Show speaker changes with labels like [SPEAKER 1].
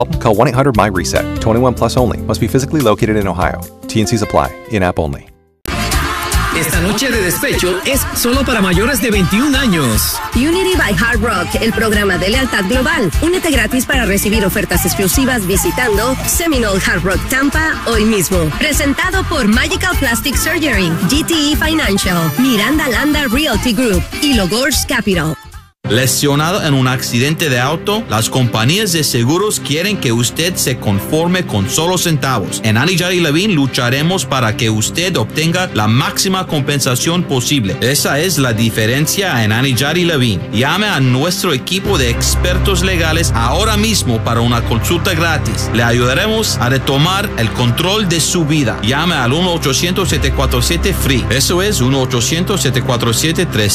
[SPEAKER 1] Call 1-800-MY-RESET. 21 plus only. Must be physically located in Ohio. T&Cs apply. In-app only.
[SPEAKER 2] Esta noche de despecho es solo para mayores de 21 años.
[SPEAKER 3] Unity by Hard Rock, el programa de lealtad global. Únete gratis para recibir ofertas exclusivas visitando Seminole Hard Rock Tampa hoy mismo. Presentado por Magical Plastic Surgery, GTE Financial, Miranda Landa Realty Group y Logos Capital.
[SPEAKER 4] Lesionado en un accidente de auto, las compañías de seguros quieren que usted se conforme con solo centavos. En Anidjar y Levine lucharemos para que usted obtenga la máxima compensación posible. Esa es la diferencia en Anidjar y Levine. Llame a nuestro equipo de expertos legales ahora mismo para una consulta gratis. Le ayudaremos a retomar el control de su vida. Llame al 1-800-747-FREE. Eso es 1-800-747-3